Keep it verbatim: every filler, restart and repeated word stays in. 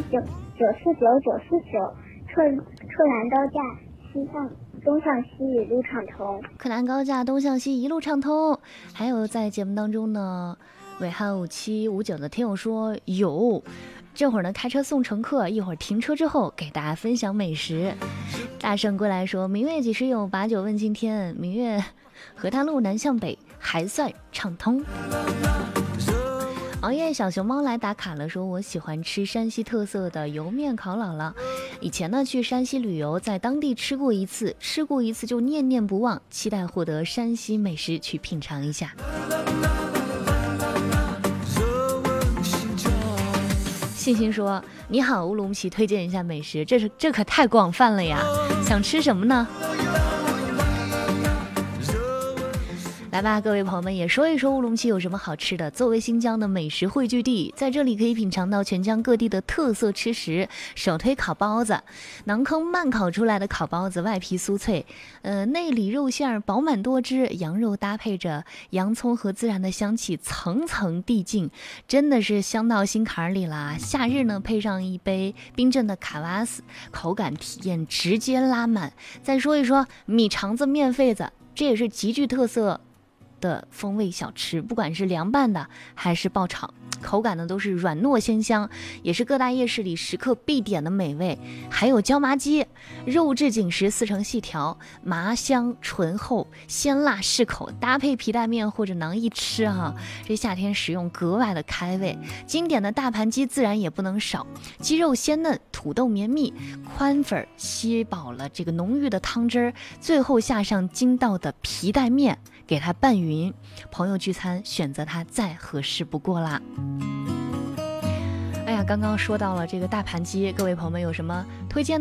九九四九九四九，特特兰高架西向东向西一路畅通。 特兰高架东向西一路畅通。还有在节目当中呢，尾号五七五九的听友说有。这会儿呢开车送乘客，一会儿停车之后给大家分享美食。大圣归来说，明月几时有，把酒问青天。明月河滩路南向北还算畅通。熬夜小熊猫来打卡了，说我喜欢吃山西特色的油面烤姥姥。以前呢去山西旅游，在当地吃过一次，吃过一次就念念不忘，期待获得山西美食去品尝一下。信心说，你好乌鲁木齐，推荐一下美食，这是这可太广泛了呀，想吃什么呢？来吧，各位朋友们也说一说乌鲁木齐有什么好吃的。作为新疆的美食汇聚地，在这里可以品尝到全疆各地的特色吃食。首推烤包子，馕坑慢烤出来的烤包子，外皮酥脆，呃，内里肉馅饱满多汁，羊肉搭配着洋葱和孜然的香气，层层递进，真的是香到心坎里啦。夏日呢，配上一杯冰镇的卡瓦斯，口感体验直接拉满。再说一说米肠子、面肺子，这也是极具特色的风味小吃，不管是凉拌的还是爆炒，口感呢都是软糯鲜香，也是各大夜市里食客必点的美味。还有椒麻鸡，肉质紧实，四成细条，麻香醇厚，鲜辣适口，搭配皮带面或者馕一吃哈、啊，这夏天食用格外的开胃。经典的大盘鸡自然也不能少，鸡肉鲜嫩，土豆绵密，宽粉吸饱了这个浓郁的汤汁儿，最后下上筋道的皮带面，给它拌匀，朋友聚餐选择它再合适不过啦。哎呀，刚刚说到了这个大盘鸡，各位朋友们有什么推荐